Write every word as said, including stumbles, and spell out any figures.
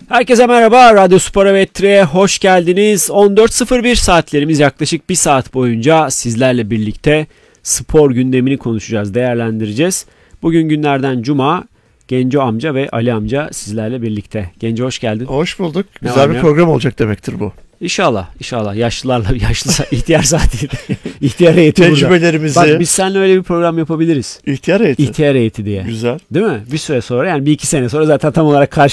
Herkese merhaba, Radyo Spor Evettri'ye hoş geldiniz. on dört sıfır bir saatlerimiz, yaklaşık bir saat boyunca sizlerle birlikte spor gündemini konuşacağız, değerlendireceğiz. Bugün günlerden Cuma, Genco amca ve Ali amca sizlerle birlikte. Genco hoş geldin. Hoş bulduk. Ne Güzel bir ya? program olacak demektir bu. İnşallah, inşallah. Yaşlılarla, yaşlı ihtiyar saati, ihtiyar heyeti burada. Tecrübelerimizi. Bak biz seninle öyle bir program yapabiliriz. İhtiyar heyeti. İhtiyar heyeti diye. Güzel. Değil mi? Bir süre sonra, yani bir iki sene sonra zaten tam olarak